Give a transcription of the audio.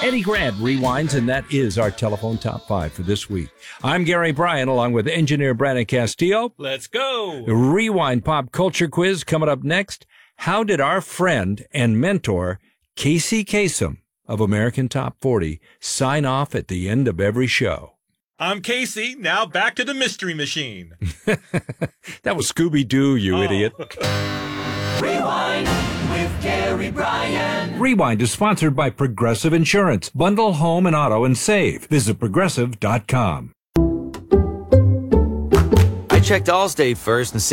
Eddie Grant rewinds, and that is our telephone top 5 for this week. I'm Gary Bryan, along with engineer Brandon Castillo. Let's go. The Rewind Pop Culture Quiz coming up next. How did our friend and mentor, Casey Kasem of American Top 40, sign off at the end of every show? I'm Casey. Now back to the Mystery Machine. That was Scooby-Doo, you idiot. Rewind with Gary Bryan. Rewind is sponsored by Progressive Insurance. Bundle home and auto and save. Visit Progressive.com. I checked Allstate first and